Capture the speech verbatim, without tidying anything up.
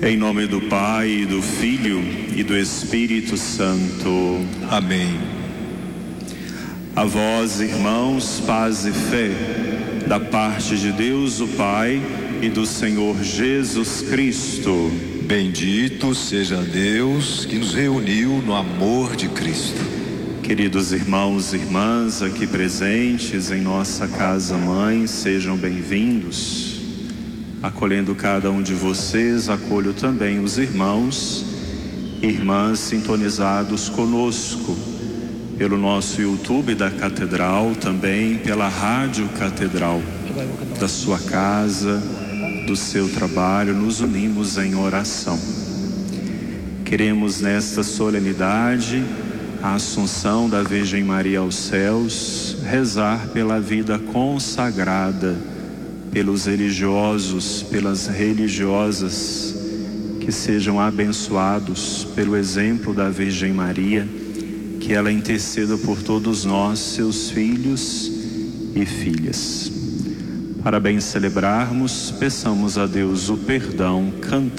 Em nome do Pai, do Filho e do Espírito Santo. Amém. A vós, irmãos, paz e fé, da parte de Deus o Pai e do Senhor Jesus Cristo. Bendito seja Deus que nos reuniu no amor de Cristo. Queridos irmãos e irmãs aqui presentes em nossa casa-mãe, sejam bem-vindos. Acolhendo cada um de vocês, acolho também os irmãos e irmãs sintonizados conosco pelo nosso YouTube da Catedral, também pela Rádio Catedral, da sua casa, do seu trabalho. Nos unimos em oração. Queremos nesta solenidade, a Assunção da Virgem Maria aos céus, rezar pela vida consagrada, pelos religiosos, pelas religiosas, que sejam abençoados pelo exemplo da Virgem Maria, que ela interceda por todos nós, seus filhos e filhas. Para bem celebrarmos, peçamos a Deus o perdão cantando.